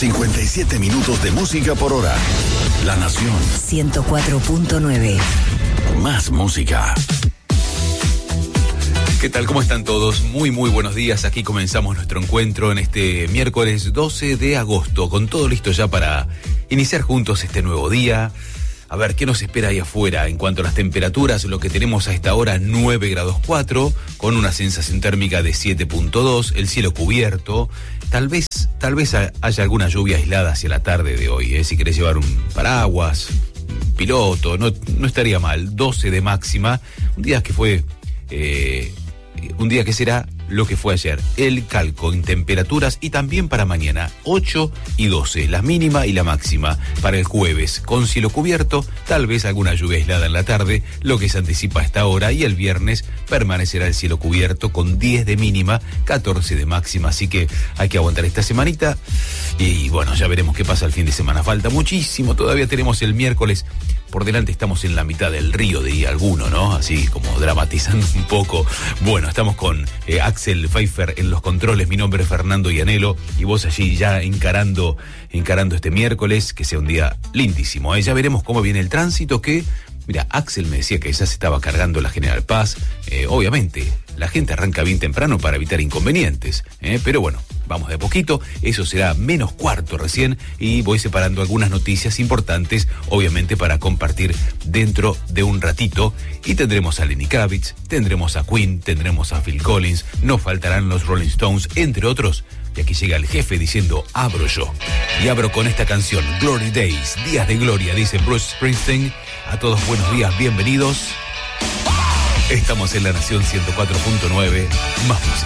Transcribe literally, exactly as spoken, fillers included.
cincuenta y siete minutos de música por hora. La Nación. ciento cuatro punto nueve. Más música. ¿Qué tal? ¿Cómo están todos? Muy, muy buenos días. Aquí comenzamos nuestro encuentro en este miércoles doce de agosto, con todo listo ya para iniciar juntos este nuevo día. A ver, ¿qué nos espera ahí afuera en cuanto a las temperaturas? Lo que tenemos a esta hora, nueve grados cuatro, con una sensación térmica de siete punto dos, el cielo cubierto. Tal vez, tal vez haya alguna lluvia aislada hacia la tarde de hoy, ¿eh? Si querés llevar un paraguas, un piloto, no, no estaría mal. doce de máxima, un día que fue... Eh, un día que será lo que fue ayer. El calco en temperaturas y también para mañana, ocho y doce, la mínima y la máxima. Para el jueves, con cielo cubierto, tal vez alguna lluvia aislada en la tarde, lo que se anticipa a esta hora, y el viernes permanecerá el cielo cubierto con diez de mínima, catorce de máxima, así que hay que aguantar esta semanita y bueno, ya veremos qué pasa el fin de semana. Falta muchísimo, todavía tenemos el miércoles por delante, estamos en la mitad del río, diría alguno, ¿no? Así como dramatizando un poco. Bueno, estamos con eh, Axel Pfeiffer en los controles, mi nombre es Fernando Ianelo, y vos allí ya encarando, encarando este miércoles, que sea un día lindísimo, ¿eh? Ya veremos cómo viene el tránsito, que, mira, Axel me decía que ya se estaba cargando la General Paz, eh, obviamente, la gente arranca bien temprano para evitar inconvenientes, ¿eh? Pero bueno, vamos de a poquito, eso será menos cuarto recién, y voy separando algunas noticias importantes, obviamente para compartir dentro de un ratito, y tendremos a Lenny Kravitz, tendremos a Queen, tendremos a Phil Collins, nos faltarán los Rolling Stones, entre otros, y aquí llega el jefe diciendo, abro yo, y abro con esta canción, Glory Days, Días de Gloria, dice Bruce Springsteen. A todos buenos días, bienvenidos. Estamos en La Nación ciento cuatro punto nueve, más música.